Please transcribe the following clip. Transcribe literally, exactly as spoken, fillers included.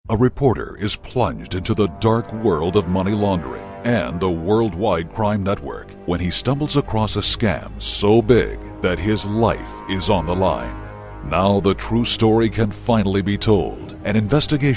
A reporter is plunged into the dark world of money laundering and the worldwide crime network when he stumbles across a scam so big that his life is on the line. Now the true story can finally be told. An investigation